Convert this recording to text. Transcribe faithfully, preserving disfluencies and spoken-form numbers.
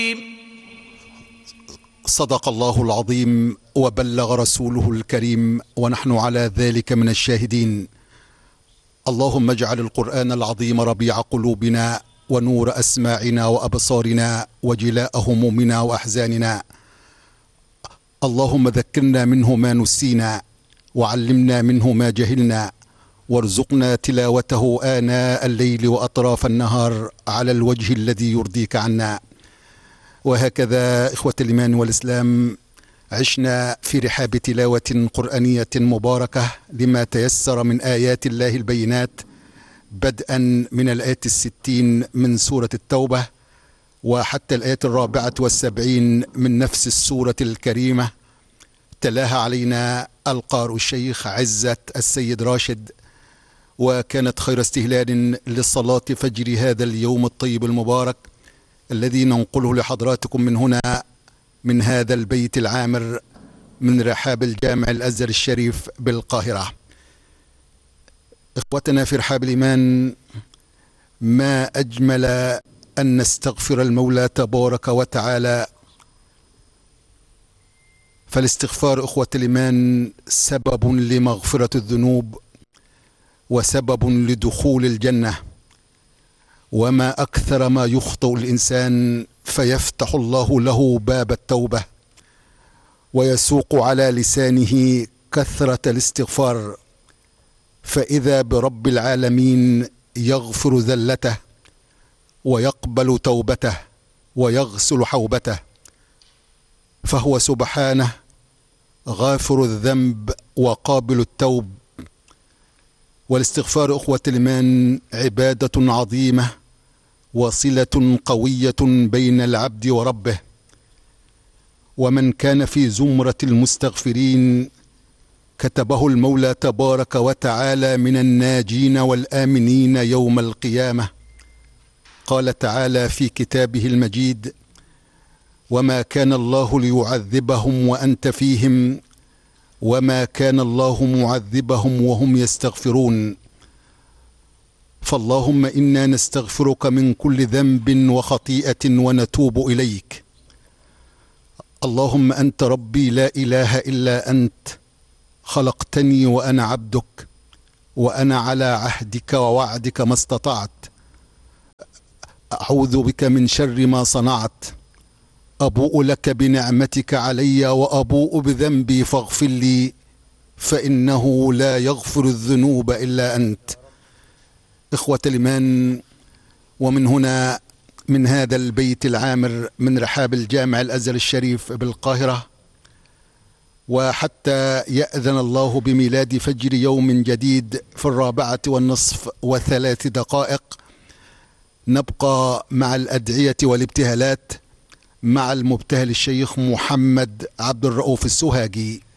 صدق الله العظيم وبلغ رسوله الكريم، ونحن على ذلك من الشاهدين. اللهم اجعل القرآن العظيم ربيع قلوبنا ونور أسماعنا وأبصارنا وجلاء همومنا وأحزاننا. اللهم ذكرنا منه ما نسينا وعلمنا منه ما جهلنا، وارزقنا تلاوته آناء الليل وأطراف النهار على الوجه الذي يرضيك عنا. وهكذا إخوة الإيمان والإسلام عشنا في رحاب تلاوة قرآنية مباركة لما تيسر من آيات الله البينات، بدءا من الآية الستين من سورة التوبة وحتى الآية الرابعة والسبعين من نفس السورة الكريمة. تلاها علينا القارئ الشيخ عزة السيد راشد، وكانت خير استهلال للصلاة فجر هذا اليوم الطيب المبارك الذي ننقله لحضراتكم من هنا من هذا البيت العامر من رحاب الجامع الأزهر الشريف بالقاهرة. إخوتنا في رحاب الإيمان، ما أجمل أن نستغفر المولى تبارك وتعالى، فالاستغفار إخوة الإيمان سبب لمغفرة الذنوب وسبب لدخول الجنة. وما أكثر ما يخطئ الإنسان فيفتح الله له باب التوبة ويسوق على لسانه كثرة الاستغفار، فإذا برب العالمين يغفر ذلته ويقبل توبته ويغسل حوبته، فهو سبحانه غافر الذنب وقابل التوب. والاستغفار أخوة الإيمان عبادة عظيمة وصلة قوية بين العبد وربه، ومن كان في زمرة المستغفرين كتبه المولى تبارك وتعالى من الناجين والآمنين يوم القيامة. قال تعالى في كتابه المجيد: وما كان الله ليعذبهم وأنت فيهم وما كان الله معذبهم وهم يستغفرون. فاللهم إنا نستغفرك من كل ذنب وخطيئة ونتوب إليك. اللهم أنت ربي لا إله إلا أنت، خلقتني وأنا عبدك، وأنا على عهدك ووعدك ما استطعت. أعوذ بك من شر ما صنعت، أبوء لك بنعمتك علي وأبوء بذنبي فاغفر لي، فإنه لا يغفر الذنوب إلا أنت. إخوة الإيمان، ومن هنا من هذا البيت العامر من رحاب الجامع الأزهر الشريف بالقاهرة، وحتى يأذن الله بميلاد فجر يوم جديد في الرابعة والنصف وثلاث دقائق، نبقى مع الأدعية والابتهالات مع المبتهل الشيخ محمد عبد الرؤوف السوهاجي.